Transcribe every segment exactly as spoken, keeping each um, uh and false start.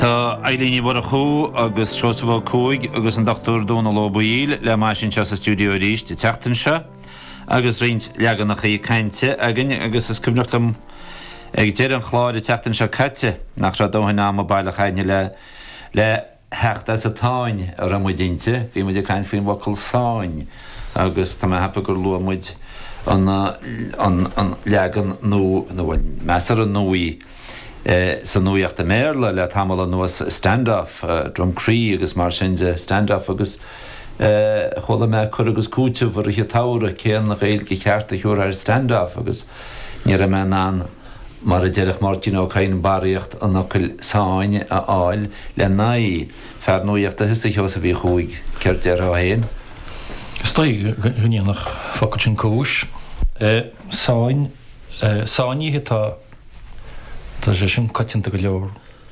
Tá Eileen bhar a chú agus seosbh cúig agus an doctor Dónal Ó Buíl le maisin se sa stúdio ríist i teachtain se agus riint legan nach í cainte agin agus is cumnachtam ag déir an chláir i teachtain se caite nach ra dóhain ná a bailach chaine le le hecht as a táin ar an muidinte, bhí muid a cain faoin bhacail sáin agus tá hapa gur lua muid an an legan nó nó measar an nóí Uh, san nuíocht a méle le tamala nuas stand-off uh, drum crí agus mar sinse stand-off agus uh, chola me chur agus cúte bhar a tára céan nach réil go cheart a thuúr ar stand-off agus ní a me ná mar a deirech Martin ó chain baríocht an nocail sáin a áil le naí fear nuíocht a his a heos a bhí chuig ceir dear á héin. Stoi hunnéannach focail sin cúis sáin sáinní hitá Tá sé sin caitianta go leor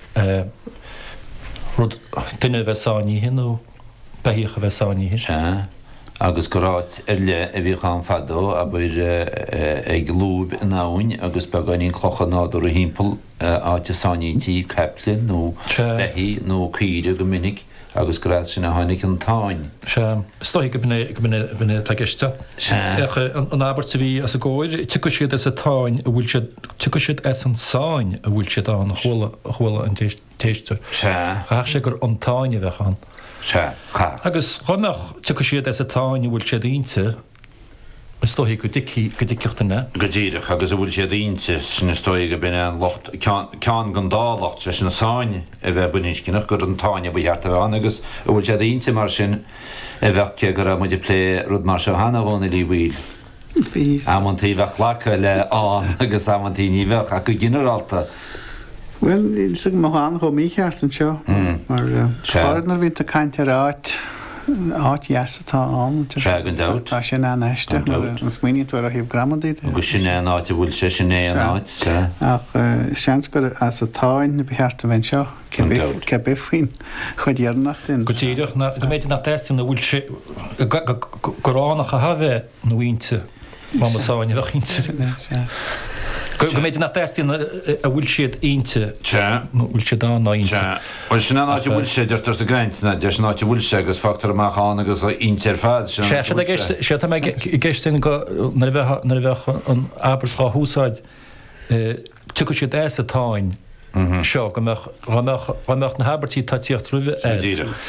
rud duine bheith sáí hin ó beíocha bheith sáí hin. Se agus goráit ar le a bhí chaán fadó a buir ag lúb in áin agus be gaíon chochan náú a hímpel áte sáítí ceplin nó behí nó cíide go minic agus go sin a tháinig an táin. Se stoi go bine teiste. An ábart bhí as a ggóir tu siad as a táin a bhfuil tu siad as an sáin a bhfuil siad an chhuila an téiste. Cha sé gur an táine bheitchan. Se agus chuimeach tu siad as a táin a bhfuil siad ínte stoi go diciochtainna. Go ddíireach agus a bhfuil siad ínte sna stoi go bine an locht cean gan dálacht leis na sáin a bheith bunícinach gur an táine b heart a bhán agus a bhfuil siad ínte mar sin a bheitce gur a muidir lé rud mar se hana bhna lí bhil. Ammantaí bheith lecha le an agus ammantaí ní bheith a go generalta. Well, ik zeg maar aan, hoe mij gaat het zo. Maar het naar winter kan je eruit. Áit jeasatá an tá sin an eiste an smuoine ar a híh gramadíad. Agus sin áit bhfuil sé sin é an áit ach seans gur as a táin na beheartta bhain seo ce bifhín chuidéarnach den. Go tíireach go méid nach testin na bhfuil sé goránach a hafeh nó víinte má sáin a chinte. Go méid nach testin a bhfuil siad ínte bhfuil sé dá náinte. Well sin an áte bhfuil sé deirtar a gréint na de áte bhfuil sé agus factar amachán agus intir fad. sé geistin go na bheith an abersá húsáid tu siad é a táin seo go meach na habertí tatíocht ruúh